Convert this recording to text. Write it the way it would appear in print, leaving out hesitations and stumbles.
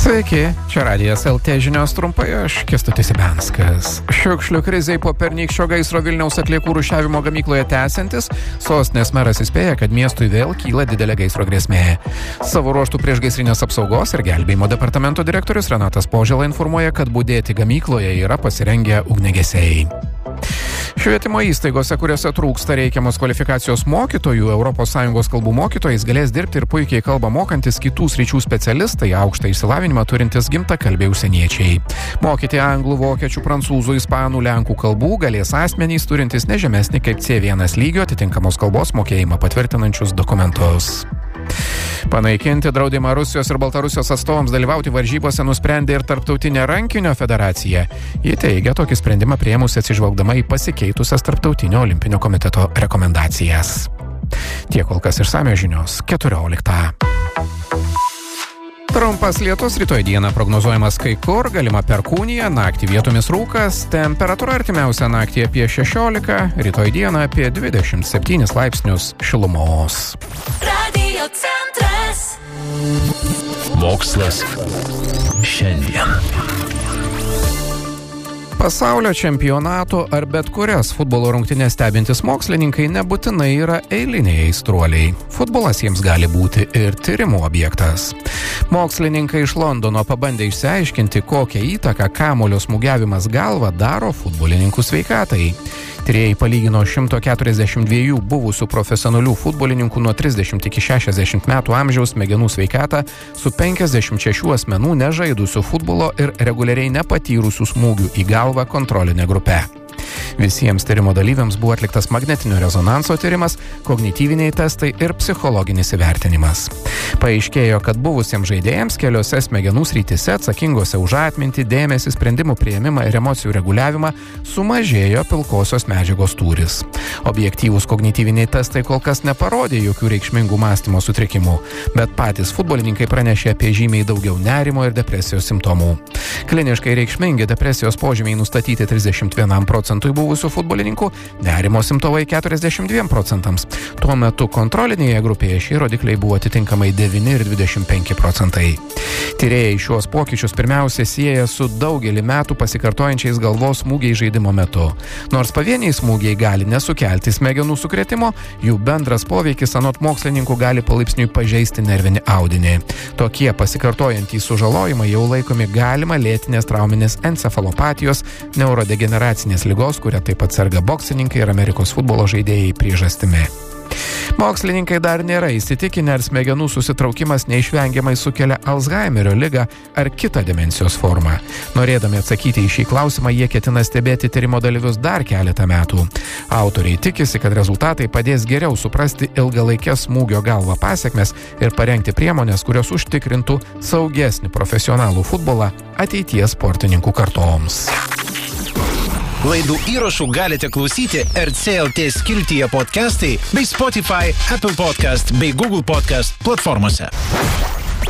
Sveiki, čia Radijas LT žinios trumpai, aš Kęstutis Ibenskas. Šiukšlių krizei po pernykščio gaisro Vilniaus atliekų rūšiavimo gamykloje tęsiantis, sostinės meras įspėja, kad miestui vėl kyla didelė gaisro grėsmė. Savo ruožtų priešgaisrinės apsaugos ir gelbėjimo departamento direktorius Renatas Požela informuoja, kad budėti gamykloje yra pasirengę ugniagesiai. Švietimo įstaigose, kuriuose trūksta reikiamos kvalifikacijos mokytojų, ES kalbų mokytojais galės dirbti ir puikiai kalbą mokantis kitų sričių specialistai, aukštą išsilavinimą turintis gimtakalbiai užsieniečiai. Mokyti anglų, vokiečių, prancūzų, ispanų, lenkų kalbų galės asmenys turintis nežemesnį kaip C1 lygio atitinkamos kalbos mokėjimą patvirtinančius dokumentus. Panaikinti draudimą Rusijos ir Baltarusijos atstovams dalyvauti varžybose nusprendė ir Tarptautinė rankinio federacija. Ji teigia tokį sprendimą priėmusi atsižvelgdama į pasikeitusias Tarptautinio olimpinio komiteto rekomendacijas. Tiek kol kas išsamios žinios 14. Trumpas lietus rytoj dieną prognozuojamas kai kur, galima perkūnija, naktį vietomis rūkas, temperatūra artimiausią naktį apie 16, rytoj dieną apie 27 laipsnius šilumos. Radio centras. Mokslas šiandien. Pasaulio čempionato ar bet kurias futbolo rungtynes stebintys mokslininkai nebūtinai yra eiliniai aistruoliai. Futbolas jiems gali būti ir tyrimų objektas. Mokslininkai iš Londono pabandė išsiaiškinti, kokią įtaką kamuolio smūgiavimas galva daro futbolininkų sveikatai. Tyrėjai palygino 142 buvusių profesionalių futbolininkų nuo 30 iki 60 metų amžiaus smegenų sveikatą su 56 asmenų nežaidusių futbolo ir reguliariai nepatyrusių smūgių į galvą kontrolinė grupe. Visiems tyrimo dalyviams buvo atliktas magnetinio rezonanso tyrimas, kognityviniai testai ir psichologinis įvertinimas. Paaiškėjo, kad buvusiems žaidėjams keliose smegenų srityse atsakingose už atmintį, dėmesį, sprendimų priėmimą ir emocijų reguliavimą sumažėjo pilkosios medžiagos tūris. Objektyvūs kognityviniai testai kol kas neparodė jokių reikšmingų mąstymo sutrikimų, bet patys futbolininkai pranešė apie žymiai daugiau nerimo ir depresijos simptomų. Kliniškai reikšmingi depresijos požymiai nustatyti 31% buvusių futbolininkų, nerimo simptomai 42%. Tuo metu kontrolinėje grupėje šie rodikliai buvo atitinkamai 9 ir 25%. Tyrėjai šiuos pokyčius pirmiausia sieja su daugelį metų pasikartojančiais galvos smūgiai žaidimo metu. Nors pavieniai smūgiai gali nesukelti smegenų sukrėtimo, jų bendras poveikis anot mokslininkų gali palaipsniui pažeisti nervinį audinį. Tokie pasikartojantys sužalojimai jau laikomi galima lėtinės trauminės encefalopatijos, neurodegeneracinės ligos, kuria taip pat serga boksininkai ir Amerikos futbolo žaidėjai priežastimi. Mokslininkai dar nėra įsitikinę, ar smegenų susitraukimas neišvengiamai sukelia Alzheimerio ligą ar kitą demencijos formą. Norėdami atsakyti į šį klausimą, jie ketina stebėti tyrimo dalyvius dar keletą metų. Autoriai tikisi, kad rezultatai padės geriau suprasti ilgalaikės smūgio galva pasekmes ir parengti priemonės, kurios užtikrintų saugesnį profesionalų futbolą ateities sportininkų kartoms. Laidų įrašų galite klausyti RCLT skiltyje podcastai bei Spotify, Apple Podcast bei Google Podcast platformose.